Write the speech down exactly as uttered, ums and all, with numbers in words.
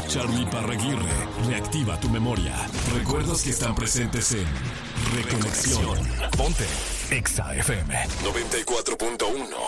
Charlie Parraguirre reactiva tu memoria. Recuerdos que están presentes en Reconexión. Ponte Exa F M noventa y cuatro punto uno.